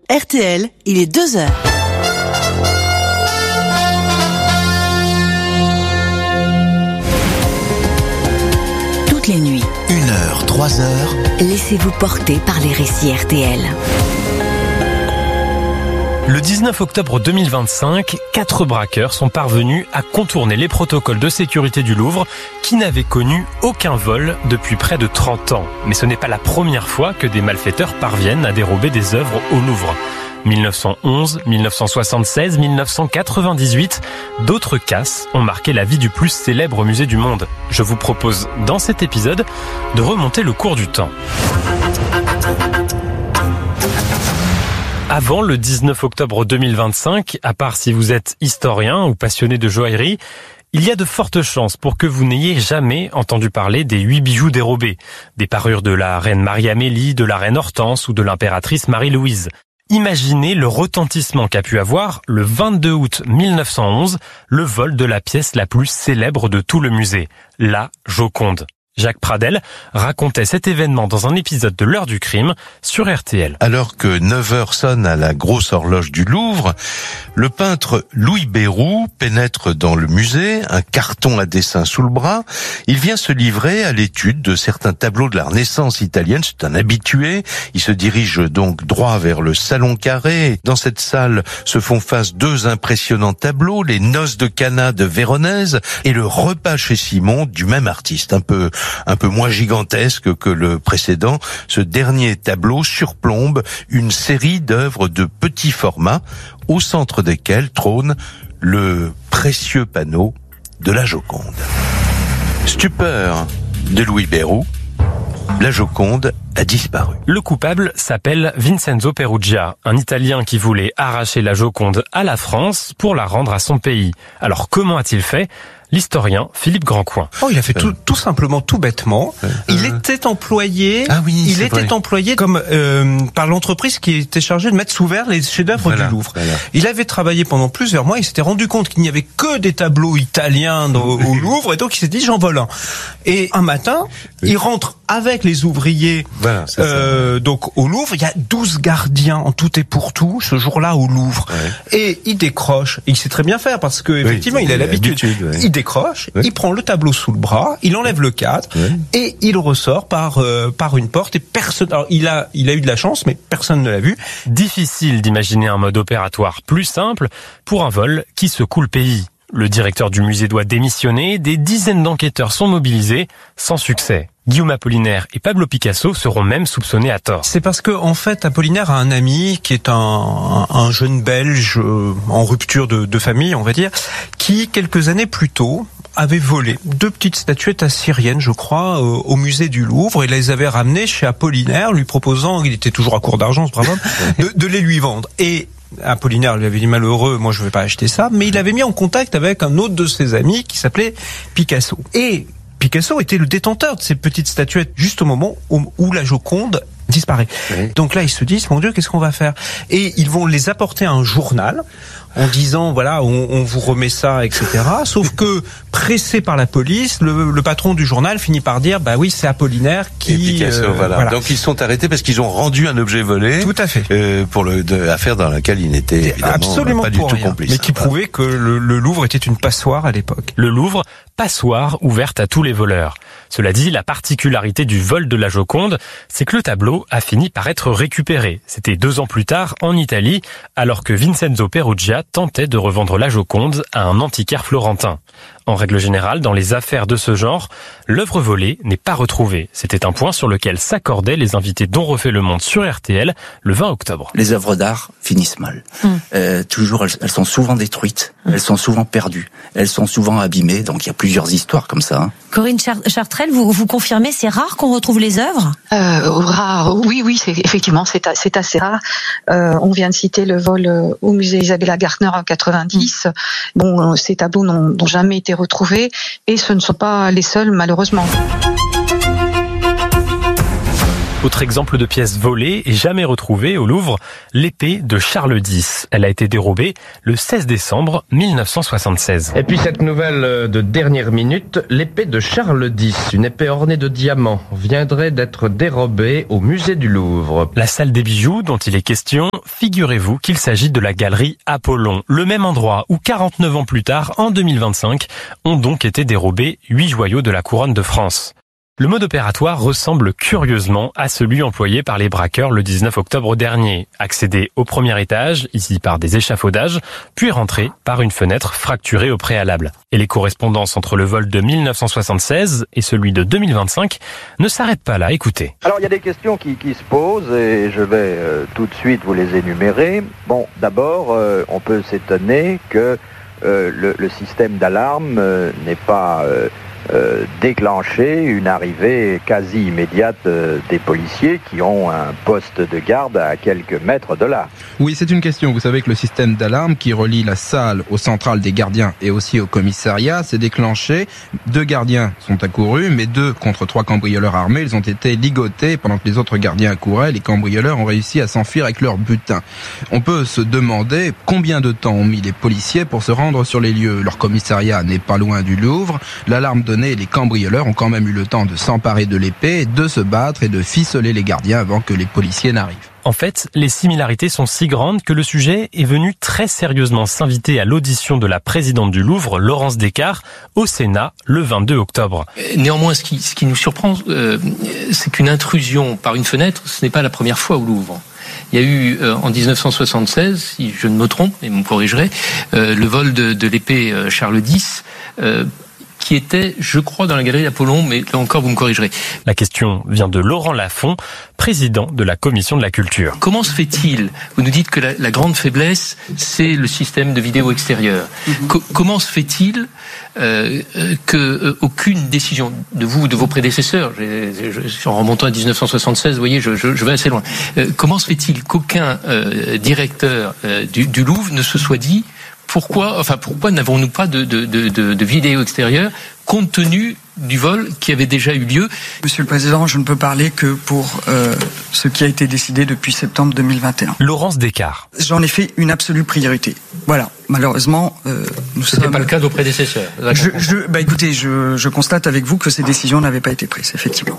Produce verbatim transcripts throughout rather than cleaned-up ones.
R T L, il est deux heures. Toutes les nuits. Une heure, trois heures. Laissez-vous porter par les récits R T L. Le dix-neuf octobre deux mille vingt-cinq, quatre braqueurs sont parvenus à contourner les protocoles de sécurité du Louvre qui n'avaient connu aucun vol depuis près de trente ans. Mais ce n'est pas la première fois que des malfaiteurs parviennent à dérober des œuvres au Louvre. mille neuf cent onze, mille neuf cent soixante-seize, mille neuf cent quatre-vingt-dix-huit, d'autres casses ont marqué la vie du plus célèbre musée du monde. Je vous propose dans cet épisode de remonter le cours du temps. Avant le dix-neuf octobre deux mille vingt-cinq, à part si vous êtes historien ou passionné de joaillerie, il y a de fortes chances pour que vous n'ayez jamais entendu parler des huit bijoux dérobés, des parures de la reine Marie-Amélie, de la reine Hortense ou de l'impératrice Marie-Louise. Imaginez le retentissement qu'a pu avoir, le vingt-deux août mille neuf cent onze, le vol de la pièce la plus célèbre de tout le musée, la Joconde. Jacques Pradel racontait cet événement dans un épisode de l'heure du crime sur R T L. Alors que neuf heures sonnent à la grosse horloge du Louvre, le peintre Louis Beyroux pénètre dans le musée, un carton à dessin sous le bras. Il vient se livrer à l'étude de certains tableaux de la Renaissance italienne. C'est un habitué. Il se dirige donc droit vers le salon carré. Dans cette salle se font face deux impressionnants tableaux, les Noces de Cana de Véronèse et le Repas chez Simon du même artiste, un peu un peu moins gigantesque que le précédent. Ce dernier tableau surplombe une série d'œuvres de petit format, au centre desquelles trône le précieux panneau de la Joconde. Stupeur de Louis Beyroux, la Joconde a disparu. Le coupable s'appelle Vincenzo Perugia, un Italien qui voulait arracher la Joconde à la France pour la rendre à son pays. Alors comment a-t-il fait ? L'historien Philippe Grandcoin. Oh, il a fait tout, tout simplement, tout bêtement. Euh, il était employé. Ah oui, il était vrai. employé comme euh, par l'entreprise qui était chargée de mettre sous verre les chefs-d'œuvre voilà, du Louvre. Voilà. Il avait travaillé pendant plusieurs mois. Il s'était rendu compte qu'il n'y avait que des tableaux italiens dans, au Louvre, et donc il s'est dit j'en vole un. Et un matin, oui. il rentre avec les ouvriers. Voilà, euh, donc au Louvre, il y a douze gardiens en tout et pour tout ce jour-là au Louvre. Ouais. Et il décroche. Et il sait très bien faire parce que effectivement, oui, il a l'habitude. Ouais. Il décroche, oui. il prend le tableau sous le bras, il enlève le cadre oui. et il ressort par euh, par une porte et personne. Alors il a il a eu de la chance, mais personne ne l'a vu. Difficile d'imaginer un mode opératoire plus simple pour un vol qui secoue le pays. Le directeur du musée doit démissionner, des dizaines d'enquêteurs sont mobilisés, sans succès. Guillaume Apollinaire et Pablo Picasso seront même soupçonnés à tort. C'est parce que, en fait, Apollinaire a un ami qui est un, un jeune Belge euh, en rupture de, de famille, on va dire, qui, quelques années plus tôt, avait volé deux petites statuettes assyriennes, je crois, euh, au musée du Louvre et les avait ramenées chez Apollinaire, lui proposant, il était toujours à court d'argent, ce brave homme, de, de les lui vendre. Et Apollinaire lui avait dit malheureux, moi je vais pas acheter ça, mais il avait mis en contact avec un autre de ses amis qui s'appelait Picasso. Et Picasso était le détenteur de ces petites statuettes juste au moment où, où la Joconde disparaît. Oui. Donc là, ils se disent, mon Dieu, qu'est-ce qu'on va faire ? Et ils vont les apporter à un journal en disant, voilà, on, on vous remet ça, et cetera. Sauf que, pressé par la police, le, le patron du journal finit par dire, bah oui, c'est Apollinaire qui... Et Picasso, euh, voilà. voilà. Donc ils sont arrêtés parce qu'ils ont rendu un objet volé. Tout à fait. Euh, pour le, de, affaire dans laquelle il n'était évidemment absolument pas du tout complice. Mais qui prouvait que le, le Louvre était une passoire à l'époque. Le Louvre, passoire ouverte à tous les voleurs. Cela dit, la particularité du vol de la Joconde, c'est que le tableau a fini par être récupéré. C'était deux ans plus tard, en Italie, alors que Vincenzo Perugia tentait de revendre la Joconde à un antiquaire florentin. En règle générale, dans les affaires de ce genre, l'œuvre volée n'est pas retrouvée. C'était un point sur lequel s'accordaient les invités dont refait le monde sur R T L le vingt octobre. Les œuvres d'art finissent mal. Mmh. Euh, toujours, elles, elles sont souvent détruites, mmh. elles sont souvent perdues, elles sont souvent abîmées. Donc il y a plusieurs histoires comme ça. Hein. Corinne Chartrel, vous, vous confirmez, c'est rare qu'on retrouve les œuvres ? euh, Rare, oui, oui, c'est, effectivement, c'est, c'est assez rare. Euh, on vient de citer le vol au musée Isabella Gärtner en quatre-vingt-dix. Mmh. Bon, ces tableaux n'ont, n'ont jamais été retrouvés et ce ne sont pas les seuls, malheureusement. Autre exemple de pièce volée et jamais retrouvée au Louvre, l'épée de Charles X. Elle a été dérobée le seize décembre mille neuf cent soixante-seize. Et puis cette nouvelle de dernière minute, l'épée de Charles X, une épée ornée de diamants, viendrait d'être dérobée au musée du Louvre. La salle des bijoux dont il est question, figurez-vous qu'il s'agit de la galerie Apollon, le même endroit où quarante-neuf ans plus tard, en deux mille vingt-cinq, ont donc été dérobés huit joyaux de la couronne de France. Le mode opératoire ressemble curieusement à celui employé par les braqueurs le dix-neuf octobre dernier. Accéder au premier étage, ici par des échafaudages, puis rentrer par une fenêtre fracturée au préalable. Et les correspondances entre le vol de mille neuf cent soixante-seize et celui de deux mille vingt-cinq ne s'arrêtent pas là, écoutez. Alors il y a des questions qui, qui se posent et je vais euh, tout de suite vous les énumérer. Bon, d'abord, euh, on peut s'étonner que euh, le, le système d'alarme euh, n'est pas... Euh, Euh, déclencher une arrivée quasi immédiate euh, des policiers qui ont un poste de garde à quelques mètres de là. Oui, c'est une question. Vous savez que le système d'alarme qui relie la salle aux centrales des gardiens et aussi au commissariat s'est déclenché. Deux gardiens sont accourus, mais deux contre trois cambrioleurs armés. Ils ont été ligotés pendant que les autres gardiens accouraient. Les cambrioleurs ont réussi à s'enfuir avec leur butin. On peut se demander combien de temps ont mis les policiers pour se rendre sur les lieux. Leur commissariat n'est pas loin du Louvre. L'alarme de les cambrioleurs ont quand même eu le temps de s'emparer de l'épée, de se battre et de ficeler les gardiens avant que les policiers n'arrivent. En fait, les similarités sont si grandes que le sujet est venu très sérieusement s'inviter à l'audition de la présidente du Louvre, Laurence Descartes, au Sénat le vingt-deux octobre. Néanmoins, ce qui, ce qui nous surprend, euh, c'est qu'une intrusion par une fenêtre, ce n'est pas la première fois au Louvre. Il y a eu euh, en dix-neuf cent soixante-seize, si je ne me trompe, et vous me corrigerez, euh, le vol de, de l'épée euh, Charles X, euh, qui était, je crois, dans la galerie d'Apollon, mais là encore, vous me corrigerez. La question vient de Laurent Lafont, président de la Commission de la Culture. Comment se fait-il, vous nous dites que la, la grande faiblesse, c'est le système de vidéo extérieure. Mm-hmm. Co- comment se fait-il euh, que euh, aucune décision de vous ou de vos prédécesseurs, j'ai, j'ai, en remontant à dix-neuf cent soixante-seize, vous voyez, je, je, je vais assez loin, euh, comment se fait-il qu'aucun euh, directeur euh, du, du Louvre ne se soit dit Pourquoi, enfin, pourquoi n'avons-nous pas de, de, de, de, de vidéo extérieure compte tenu du vol qui avait déjà eu lieu? Monsieur le Président, je ne peux parler que pour euh, ce qui a été décidé depuis septembre deux mille vingt et un. Laurence Descartes. J'en ai fait une absolue priorité. Voilà. Malheureusement, euh, nous C'était sommes... pas le cas de vos prédécesseurs. Je, je, bah écoutez, je, je constate avec vous que ces décisions n'avaient pas été prises, effectivement.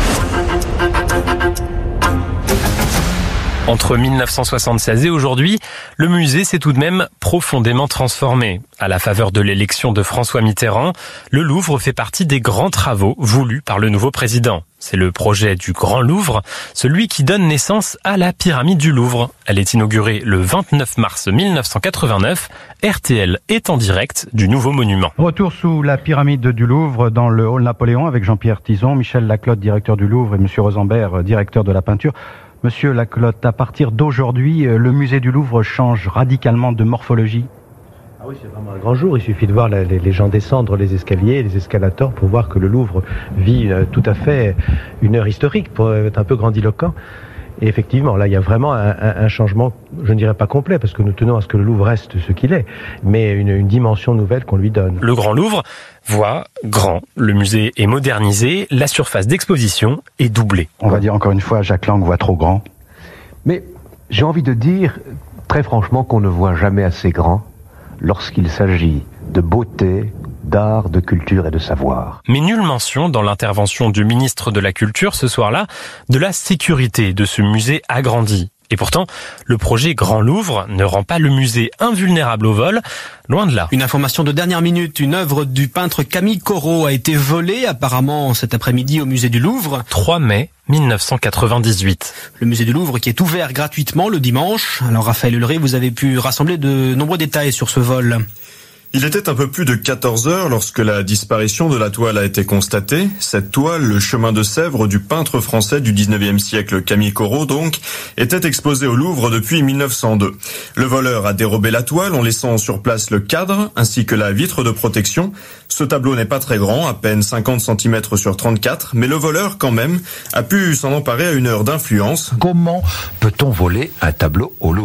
Entre mille neuf cent soixante-seize et aujourd'hui, le musée s'est tout de même profondément transformé. À la faveur de l'élection de François Mitterrand, le Louvre fait partie des grands travaux voulus par le nouveau président. C'est le projet du Grand Louvre, celui qui donne naissance à la pyramide du Louvre. Elle est inaugurée le vingt-neuf mars mille neuf cent quatre-vingt-neuf. R T L est en direct du nouveau monument. Retour sous la pyramide du Louvre dans le hall Napoléon avec Jean-Pierre Tison, Michel Laclotte, directeur du Louvre, et Monsieur Rosenberg, directeur de la peinture. Monsieur Laclotte, à partir d'aujourd'hui, le musée du Louvre change radicalement de morphologie. Ah oui, c'est vraiment un grand jour. Il suffit de voir les, les gens descendre les escaliers, les escalators, pour voir que le Louvre vit tout à fait une heure historique, pour être un peu grandiloquent. Et effectivement, là, il y a vraiment un, un, un changement, je ne dirais pas complet, parce que nous tenons à ce que le Louvre reste ce qu'il est, mais une, une dimension nouvelle qu'on lui donne. Le Grand Louvre voit grand. Le musée est modernisé, la surface d'exposition est doublée. On va dire encore une fois, Jacques Lang voit trop grand. Mais j'ai envie de dire, très franchement, qu'on ne voit jamais assez grand lorsqu'il s'agit de beauté, d'art, de culture et de savoir. Mais nulle mention dans l'intervention du ministre de la Culture ce soir-là de la sécurité de ce musée agrandi. Et pourtant, le projet Grand Louvre ne rend pas le musée invulnérable au vol, loin de là. Une information de dernière minute, une œuvre du peintre Camille Corot a été volée apparemment cet après-midi au musée du Louvre. trois mai mille neuf cent quatre-vingt-dix-huit. Le musée du Louvre qui est ouvert gratuitement le dimanche. Alors Raphaël Ulleray, vous avez pu rassembler de nombreux détails sur ce vol. Il était un peu plus de quatorze heures lorsque la disparition de la toile a été constatée. Cette toile, le chemin de Sèvres du peintre français du dix-neuvième siècle Camille Corot donc, était exposée au Louvre depuis mille neuf cent deux. Le voleur a dérobé la toile en laissant sur place le cadre ainsi que la vitre de protection. Ce tableau n'est pas très grand, à peine cinquante centimètres sur trente-quatre, mais le voleur quand même a pu s'en emparer à une heure d'influence. Comment peut-on voler un tableau au Louvre ?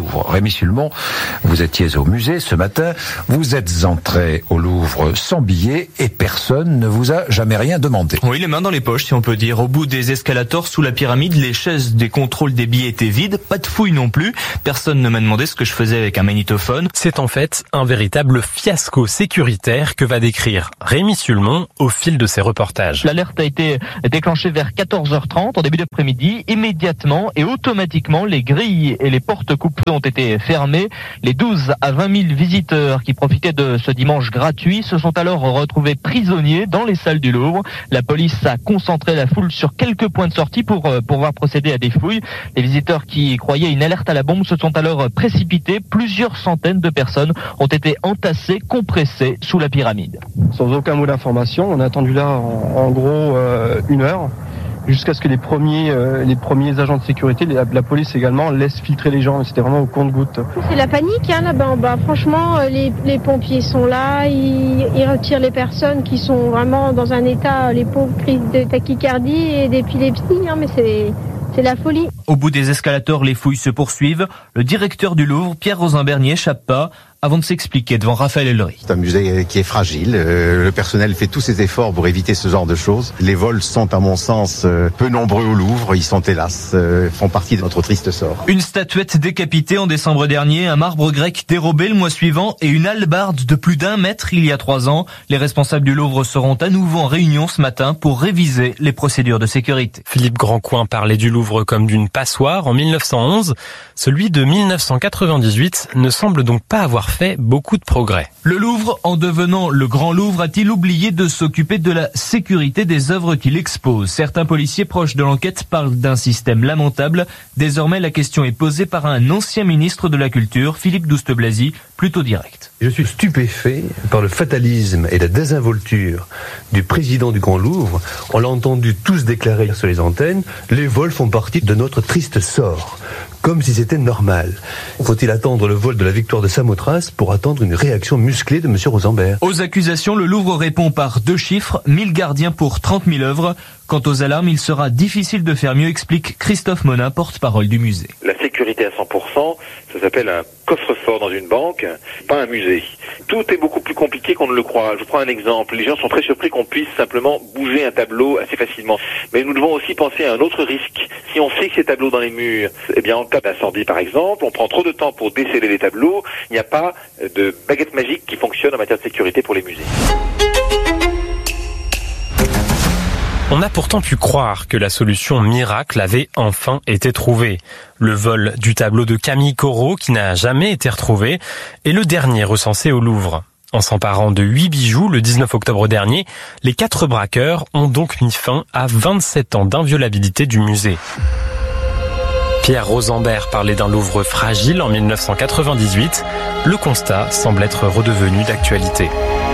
Louvre. Rémi Sulmon, vous étiez au musée ce matin, vous êtes entré au Louvre sans billet et personne ne vous a jamais rien demandé. Oui, les mains dans les poches, si on peut dire. Au bout des escalators sous la pyramide, les chaises des contrôles des billets étaient vides, pas de fouille non plus. Personne ne m'a demandé ce que je faisais avec un magnétophone. C'est en fait un véritable fiasco sécuritaire que va décrire Rémi Sulmon au fil de ses reportages. L'alerte a été déclenchée vers quatorze heures trente en début d'après-midi. Immédiatement et automatiquement, les grilles et les portes coupées ont été fermées. Les douze à vingt mille visiteurs qui profitaient de ce dimanche gratuit se sont alors retrouvés prisonniers dans les salles du Louvre. La police a concentré la foule sur quelques points de sortie pour pouvoir procéder à des fouilles. Les visiteurs qui croyaient une alerte à la bombe se sont alors précipités. Plusieurs centaines de personnes ont été entassées, compressées sous la pyramide. Sans aucun mot d'information, on a attendu là en, en gros euh, une heure. Jusqu'à ce que les premiers, euh, les premiers agents de sécurité, la, la police également, laissent filtrer les gens. C'était vraiment au compte-gouttes. C'est la panique hein, là-bas en bas. Franchement, les, les pompiers sont là, ils, ils retirent les personnes qui sont vraiment dans un état, les pauvres crises de tachycardie et d'épilepsie, hein, mais c'est... C'est la folie. Au bout des escalators, les fouilles se poursuivent. Le directeur du Louvre, Pierre Rosenberg, n'y échappe pas avant de s'expliquer devant Raphaël Ellery. C'est un musée qui est fragile. Euh, le personnel fait tous ses efforts pour éviter ce genre de choses. Les vols sont, à mon sens, euh, peu nombreux au Louvre. Ils sont, hélas, euh, font partie de notre triste sort. Une statuette décapitée en décembre dernier, un marbre grec dérobé le mois suivant et une hallebarde de plus d'un mètre il y a trois ans. Les responsables du Louvre seront à nouveau en réunion ce matin pour réviser les procédures de sécurité. Philippe Grandcoin parlait du Louvre comme d'une passoire en mille neuf cent onze. Celui de mille neuf cent quatre-vingt-dix-huit ne semble donc pas avoir fait beaucoup de progrès. Le Louvre, en devenant le Grand Louvre, a-t-il oublié de s'occuper de la sécurité des œuvres qu'il expose? Certains policiers proches de l'enquête parlent d'un système lamentable. Désormais, la question est posée par un ancien ministre de la Culture, Philippe Douste-Blazy, plutôt direct. Je suis stupéfait par le fatalisme et la désinvolture du président du Grand Louvre. On l'a entendu tous déclarer sur les antennes, les vols font partie de notre triste sort. Comme si c'était normal. Faut-il attendre le vol de la victoire de Samothrace pour attendre une réaction musclée de M. Rosenberg? Aux accusations, le Louvre répond par deux chiffres, mille gardiens pour trente mille œuvres. Quant aux alarmes, il sera difficile de faire mieux, explique Christophe Monin, porte-parole du musée. La sécurité à cent pour cent, ça s'appelle un coffre-fort dans une banque, pas un musée. Tout est beaucoup plus compliqué qu'on ne le croit. Je vous prends un exemple. Les gens sont très surpris qu'on puisse simplement bouger un tableau assez facilement. Mais nous devons aussi penser à un autre risque. Si on fixe ces tableaux dans les murs, eh bien en cas d'incendie par exemple, on prend trop de temps pour déceler les tableaux, il n'y a pas de baguette magique qui fonctionne en matière de sécurité pour les musées. On a pourtant pu croire que la solution miracle avait enfin été trouvée. Le vol du tableau de Camille Corot qui n'a jamais été retrouvé est le dernier recensé au Louvre. En s'emparant de huit bijoux le dix-neuf octobre dernier, les quatre braqueurs ont donc mis fin à vingt-sept ans d'inviolabilité du musée. Pierre Rosenberg parlait d'un Louvre fragile en mille neuf cent quatre-vingt-dix-huit. Le constat semble être redevenu d'actualité.